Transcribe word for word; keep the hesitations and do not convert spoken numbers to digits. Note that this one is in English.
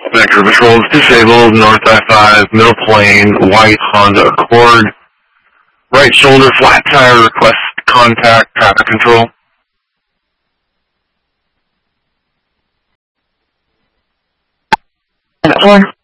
Vector Patrol is disabled, north I five, middle plane, white Honda Accord. Right shoulder flat tire, request contact, traffic control. Four.